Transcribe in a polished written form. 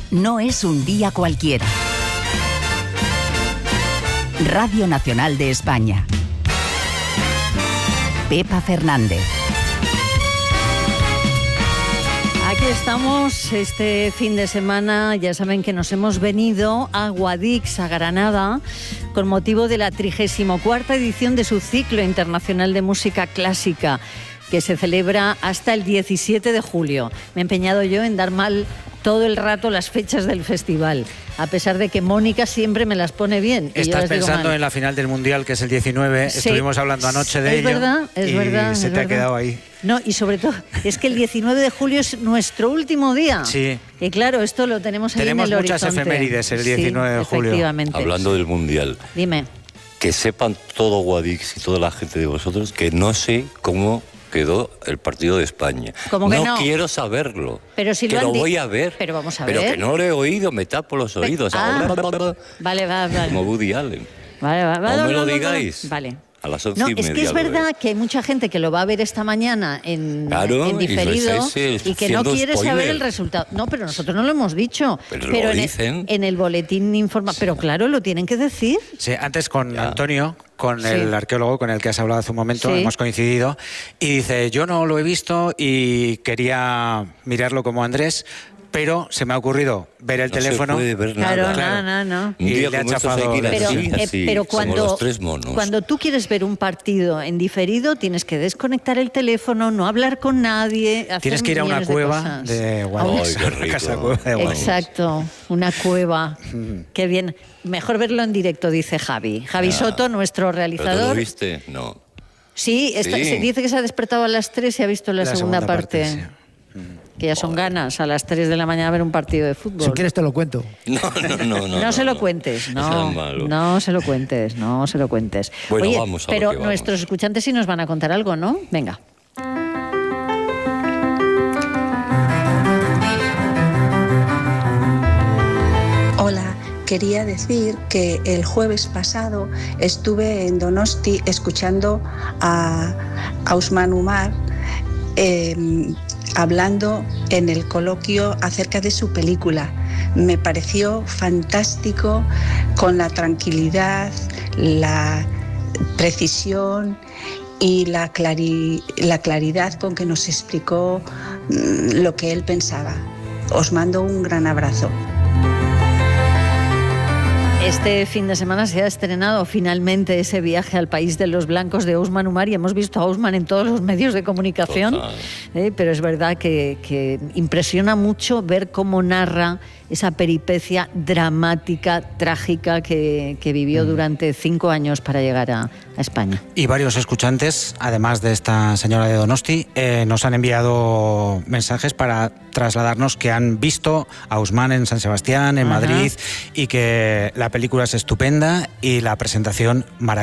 no es un día cualquiera. Radio Nacional de España. Pepa Fernández. Aquí estamos este fin de semana. Ya saben que nos hemos venido a Guadix, a Granada, con motivo de la 34ª edición de su ciclo internacional de música clásica, que se celebra hasta el 17 de julio. Me he empeñado yo en dar mal todo el rato las fechas del festival, a pesar de que Mónica siempre me las pone bien. Estás pensando en la final del Mundial, que es el 19. Sí. Estuvimos hablando anoche de ello. Es verdad. Se te ha quedado ahí. No, y sobre todo, es que el 19 de julio es nuestro último día. Sí. Y claro, esto lo tenemos ahí en el horizonte. Tenemos muchas efemérides el 19 de julio. Efectivamente. Hablando del Mundial. Dime. Que sepan todo Guadix y toda la gente de vosotros que no sé cómo quedó el partido de España. ¿Cómo que no? Quiero saberlo. Pero si que lo voy a ver. Pero vamos a ver. Pero que no lo he oído, me tapo los oídos. Vale. Como Woody Allen. Vale. No me lo digáis. Vale. A las 11:30. No, es que es verdad que hay mucha gente que lo va a ver esta mañana en diferido y que no quiere saber el resultado. No, pero nosotros no lo hemos dicho. Pero lo dicen. En el boletín informa. Pero claro, lo tienen que decir. Sí, antes con Antonio, con el arqueólogo con el que has hablado hace un momento, hemos coincidido, y dice, yo no lo he visto y quería mirarlo como Andrés, pero se me ha ocurrido ver el teléfono. No se puede ver nada. Claro, no. Un día le ha como estos chafado. hay que ir así, pero como los tres monos. Cuando tú quieres ver un partido en diferido, tienes que desconectar el teléfono, no hablar con nadie. Tienes que ir a una cueva de Guadix. Exacto, una cueva. Qué bien. Mejor verlo en directo, dice Javi. Javi Soto, nuestro realizador. ¿Pero tú lo viste? No. Sí, se dice que se ha despertado a las 3 y ha visto la segunda parte. Sí. Que ya son ganas a las 3 de la mañana ver un partido de fútbol. Si quieres te lo cuento. No se lo cuentes. No se lo cuentes. Bueno, oye, vamos a pero lo que nuestros escuchantes sí nos van a contar algo, ¿no? Venga. Hola. Quería decir que el jueves pasado estuve en Donosti escuchando a Ousmane Umar hablando en el coloquio acerca de su película. Me pareció fantástico, con la tranquilidad, la precisión y la claridad con que nos explicó lo que él pensaba. Os mando un gran abrazo. Este fin de semana se ha estrenado finalmente ese viaje al país de los blancos de Ousmane Umar y hemos visto a Ousmane en todos los medios de comunicación, pero es verdad que impresiona mucho ver cómo narra esa peripecia dramática, trágica que vivió durante 5 años para llegar a España. Y varios escuchantes, además de esta señora de Donosti, nos han enviado mensajes para trasladarnos que han visto a Ousmane en San Sebastián, en Madrid, y que la película es estupenda y la presentación maravillosa.